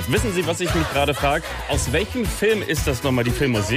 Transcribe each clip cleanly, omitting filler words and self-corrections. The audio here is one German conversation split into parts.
Wissen Sie, was ich mich gerade frage? Aus welchem Film ist das nochmal, die Filmmusik?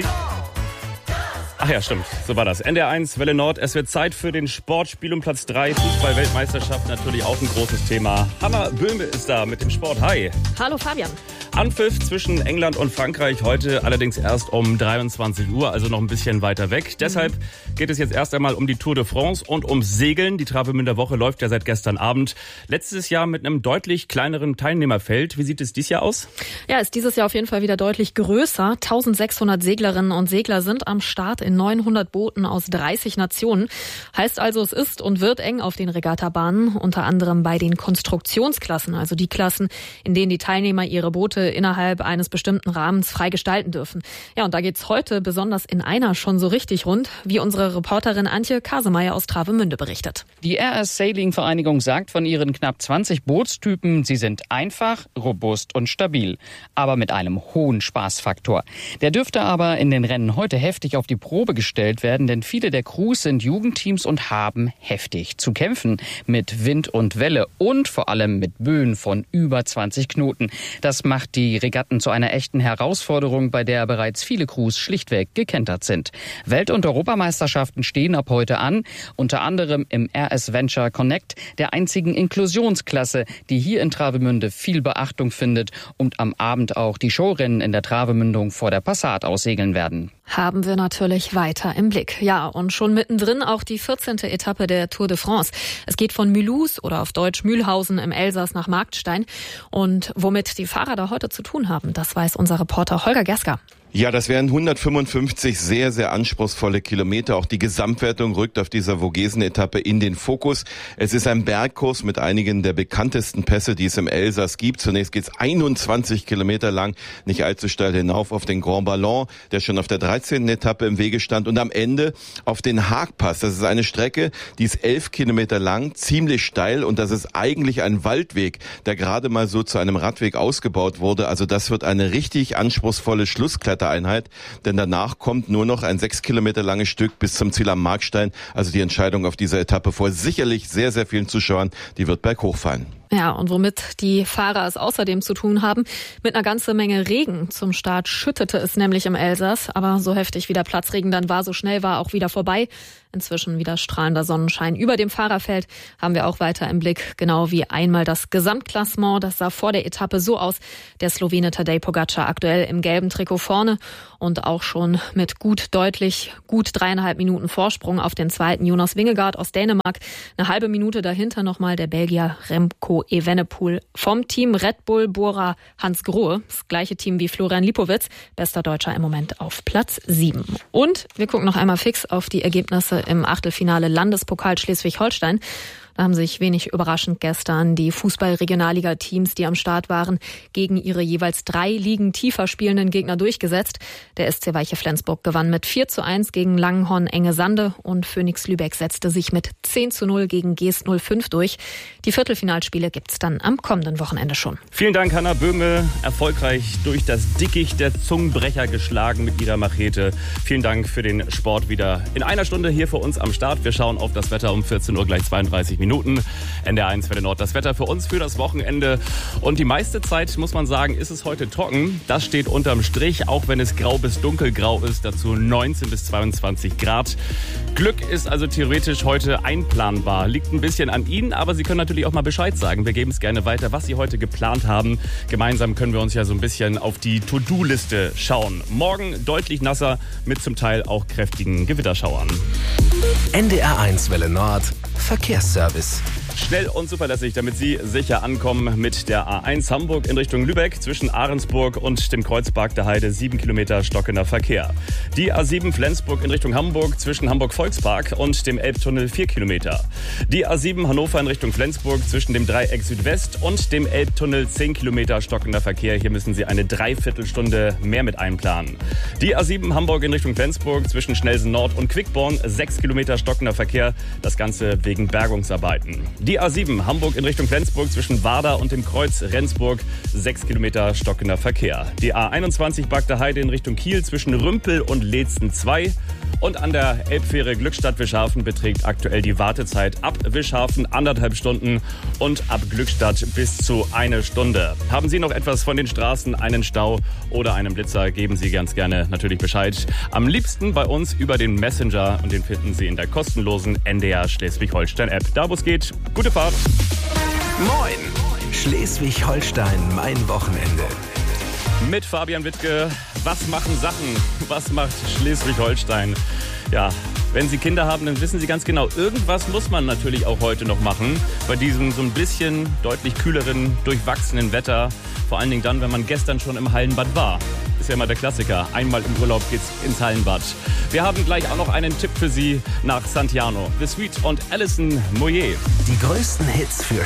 Ach ja, stimmt, so war das. NDR1, Welle Nord, es wird Zeit für den Sportspiel um Platz 3. Fußball-Weltmeisterschaft natürlich auch ein großes Thema. Hanna Böhme ist da mit dem Sport. Hi. Hallo Fabian. Anpfiff zwischen England und Frankreich heute allerdings erst um 23 Uhr, also noch ein bisschen weiter weg. Deshalb geht es jetzt erst einmal um die Tour de France und ums Segeln. Die Travemünder Woche läuft ja seit gestern Abend. Letztes Jahr mit einem deutlich kleineren Teilnehmerfeld. Wie sieht es dieses Jahr aus? Ja, ist dieses Jahr auf jeden Fall wieder deutlich größer. 1600 Seglerinnen und Segler sind am Start in 900 Booten aus 30 Nationen. Heißt also, es ist und wird eng auf den Regattabahnen, unter anderem bei den Konstruktionsklassen, also die Klassen, in denen die Teilnehmer ihre Boote innerhalb eines bestimmten Rahmens frei gestalten dürfen. Ja, und da geht's heute besonders in einer schon so richtig rund, wie unsere Reporterin Antje Kasemeyer aus Travemünde berichtet. Die RS Sailing Vereinigung sagt von ihren knapp 20 Bootstypen, sie sind einfach, robust und stabil, aber mit einem hohen Spaßfaktor. Der dürfte aber in den Rennen heute heftig auf die Probe gestellt werden, denn viele der Crews sind Jugendteams und haben heftig zu kämpfen mit Wind und Welle und vor allem mit Böen von über 20 Knoten. Das macht die Regatten zu einer echten Herausforderung, bei der bereits viele Crews schlichtweg gekentert sind. Welt- und Europameisterschaften stehen ab heute an, unter anderem im RS Venture Connect, der einzigen Inklusionsklasse, die hier in Travemünde viel Beachtung findet und am Abend auch die Showrennen in der Travemündung vor der Passat aussegeln werden. Haben wir natürlich weiter im Blick. Ja, und schon mittendrin auch die 14. Etappe der Tour de France. Es geht von Mulhouse oder auf Deutsch Mühlhausen im Elsass nach Markstein. Und womit die Fahrer da heute zu tun haben, das weiß unser Reporter Holger Gersker. Ja, das wären 155 sehr, sehr anspruchsvolle Kilometer. Auch die Gesamtwertung rückt auf dieser Vogesen-Etappe in den Fokus. Es ist ein Bergkurs mit einigen der bekanntesten Pässe, die es im Elsass gibt. Zunächst geht's 21 Kilometer lang, nicht allzu steil hinauf auf den Grand Ballon, der schon auf der 13. Etappe im Wege stand. Und am Ende auf den Haagpass. Das ist eine Strecke, die ist 11 Kilometer lang, ziemlich steil. Und das ist eigentlich ein Waldweg, der gerade mal so zu einem Radweg ausgebaut wurde. Also das wird eine richtig anspruchsvolle Schlussklettereinheit, denn danach kommt nur noch ein 6 Kilometer langes Stück bis zum Ziel am Markstein. Also die Entscheidung auf dieser Etappe vor sicherlich sehr, sehr vielen Zuschauern, die wird berghoch fallen. Ja, und womit die Fahrer es außerdem zu tun haben, mit einer ganzen Menge Regen. Zum Start schüttete es nämlich im Elsass, aber so heftig wie der Platzregen dann war, so schnell war auch wieder vorbei. Inzwischen wieder strahlender Sonnenschein über dem Fahrerfeld, haben wir auch weiter im Blick, genau wie einmal das Gesamtklassement. Das sah vor der Etappe so aus: der Slowene Tadej Pogačar aktuell im gelben Trikot vorne und auch schon mit deutlich gut 3,5 Minuten Vorsprung auf den zweiten Jonas Vingegaard aus Dänemark. Eine halbe Minute dahinter nochmal der Belgier Remco Evenepoel vom Team Red Bull Bora Hansgrohe. Das gleiche Team wie Florian Lipowitz, bester Deutscher im Moment auf Platz 7. Und wir gucken noch einmal fix auf die Ergebnisse im Achtelfinale Landespokal Schleswig-Holstein. Da haben sich wenig überraschend gestern die Fußball-Regionalliga-Teams, die am Start waren, gegen ihre jeweils 3 Ligen tiefer spielenden Gegner durchgesetzt. Der SC Weiche Flensburg gewann mit 4:1 gegen Langenhorn Enge Sande und Phoenix Lübeck setzte sich mit 10:0 gegen Geest 05 durch. Die Viertelfinalspiele gibt's dann am kommenden Wochenende schon. Vielen Dank, Hanna Böhme. Erfolgreich durch das Dickicht der Zungenbrecher geschlagen mit ihrer Machete. Vielen Dank für den Sport wieder in einer Stunde hier für uns am Start. Wir schauen auf das Wetter um 14 Uhr, gleich 32 Minuten. NDR1 Welle Nord, das Wetter für uns für das Wochenende. Und die meiste Zeit, muss man sagen, ist es heute trocken. Das steht unterm Strich, auch wenn es grau bis dunkelgrau ist. Dazu 19 bis 22 Grad. Glück ist also theoretisch heute einplanbar. Liegt ein bisschen an Ihnen, aber Sie können natürlich auch mal Bescheid sagen. Wir geben es gerne weiter, was Sie heute geplant haben. Gemeinsam können wir uns ja so ein bisschen auf die To-Do-Liste schauen. Morgen deutlich nasser mit zum Teil auch kräftigen Gewitterschauern. NDR1 Welle Nord, Verkehrsservice. Schnell und zuverlässig, damit Sie sicher ankommen mit der A1 Hamburg in Richtung Lübeck zwischen Ahrensburg und dem Kreuzberg der Heide 7 Kilometer stockender Verkehr. Die A7 Flensburg in Richtung Hamburg zwischen Hamburg-Volkspark und dem Elbtunnel 4 Kilometer. Die A7 Hannover in Richtung Flensburg zwischen dem Dreieck Südwest und dem Elbtunnel 10 Kilometer stockender Verkehr. Hier müssen Sie eine Dreiviertelstunde mehr mit einplanen. Die A7 Hamburg in Richtung Flensburg zwischen Schnelsen Nord und Quickborn 6 Kilometer stockender Verkehr. Das Ganze wegen Bergungsarbeiten. Die A7 Hamburg in Richtung Flensburg zwischen Warder und dem Kreuz Rendsburg 6 Kilometer stockender Verkehr. Die A21 Bagda Heide in Richtung Kiel zwischen Rümpel und Leetzen 2. Und an der Elbfähre Glückstadt-Wischhafen beträgt aktuell die Wartezeit ab Wischhafen 1,5 Stunden und ab Glückstadt bis zu 1 Stunde. Haben Sie noch etwas von den Straßen, einen Stau oder einen Blitzer, geben Sie ganz gerne natürlich Bescheid. Am liebsten bei uns über den Messenger und den finden Sie in der kostenlosen NDR Schleswig-Holstein-App. Da wo es geht, gute Fahrt. Moin! Schleswig-Holstein, mein Wochenende. Mit Fabian Wittke. Was machen Sachen? Was macht Schleswig-Holstein? Ja, wenn Sie Kinder haben, dann wissen Sie ganz genau, irgendwas muss man natürlich auch heute noch machen. Bei diesem so ein bisschen deutlich kühleren, durchwachsenen Wetter. Vor allen Dingen dann, wenn man gestern schon im Hallenbad war. Ist ja immer der Klassiker. Einmal im Urlaub geht's ins Hallenbad. Wir haben gleich auch noch einen Tipp für Sie nach Santiano. The Sweet und Alison Moyet. Die größten Hits für